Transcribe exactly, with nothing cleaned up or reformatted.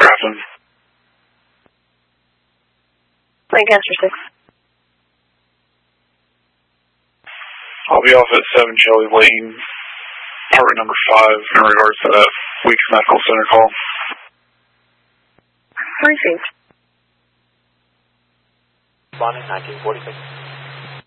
Grafton. Lancaster six. I'll be off at seven Shelley Lane, apartment number five, in regards to that Weeks Medical Center call. Received. Bonnie, nineteen forty-six.